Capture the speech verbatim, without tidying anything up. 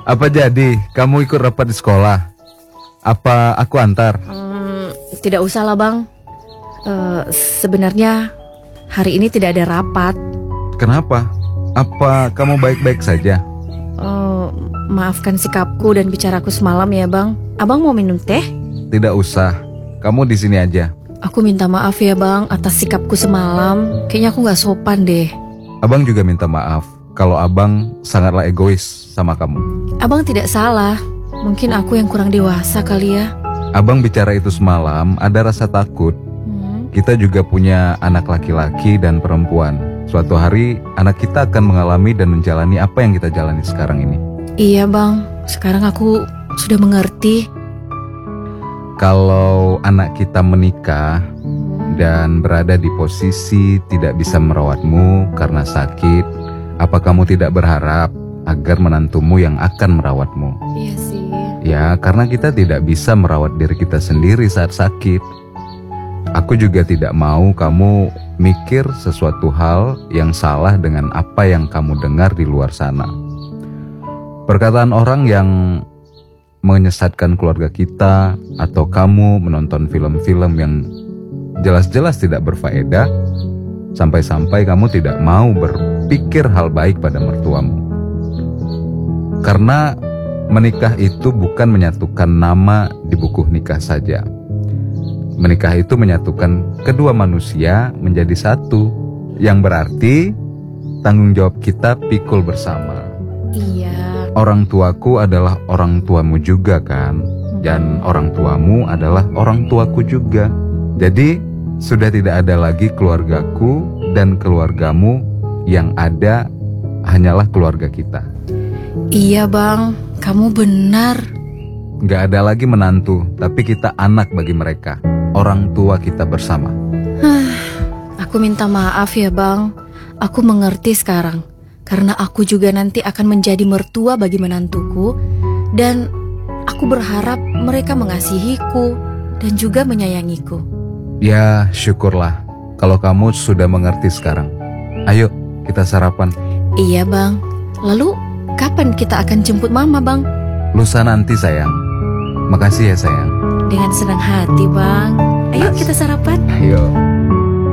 Apa jadi? Kamu ikut rapat di sekolah? Apa aku antar? Hmm, tidak usah lah bang. Uh, sebenarnya hari ini tidak ada rapat. Kenapa? Apa kamu baik-baik saja? Uh, maafkan sikapku dan bicaraku semalam ya bang. Abang mau minum teh? Tidak usah. Kamu di sini aja. Aku minta maaf ya bang atas sikapku semalam. Kayaknya aku nggak sopan deh. Abang juga minta maaf kalau abang sangatlah egois sama kamu. Abang tidak salah. Mungkin aku yang kurang dewasa kali ya. Abang bicara itu semalam ada rasa takut. Hmm. Kita juga punya anak laki-laki dan perempuan. Suatu hari anak kita akan mengalami dan menjalani apa yang kita jalani sekarang ini. Iya bang, sekarang aku sudah mengerti. Kalau anak kita menikah dan berada di posisi tidak bisa merawatmu karena sakit, apa kamu tidak berharap agar menantumu yang akan merawatmu? Iya sih. Ya, karena kita tidak bisa merawat diri kita sendiri saat sakit. Aku juga tidak mau kamu mikir sesuatu hal yang salah dengan apa yang kamu dengar di luar sana. Perkataan orang yang menyesatkan keluarga kita, atau kamu menonton film-film yang jelas-jelas tidak berfaedah, sampai-sampai kamu tidak mau berpikir hal baik pada mertuamu. Karena menikah itu bukan menyatukan nama di buku nikah saja. Menikah itu menyatukan kedua manusia menjadi satu, yang berarti tanggung jawab kita pikul bersama. Iya. Orang tuaku adalah orang tuamu juga kan, dan orang tuamu adalah orang tuaku juga. Jadi sudah tidak ada lagi keluargaku dan keluargamu, yang ada hanyalah keluarga kita. Iya bang, kamu benar. Gak ada lagi menantu, tapi kita anak bagi mereka, orang tua kita bersama. Aku minta maaf ya bang, aku mengerti sekarang. Karena aku juga nanti akan menjadi mertua bagi menantuku, dan aku berharap mereka mengasihiku dan juga menyayangiku. Ya, syukurlah kalau kamu sudah mengerti sekarang. Ayo, kita sarapan. Iya bang. Lalu, kapan kita akan jemput mama bang? Lusa nanti sayang. Makasih ya sayang. Dengan senang hati bang. Ayo kita sarapan. Ayo.